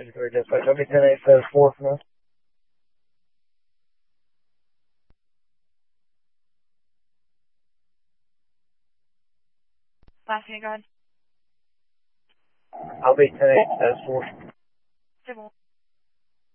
Secretary Dispatch. I'll be 10-8 says 4 for now. Last name, go ahead. I'll be 10-8 says 4. Civil.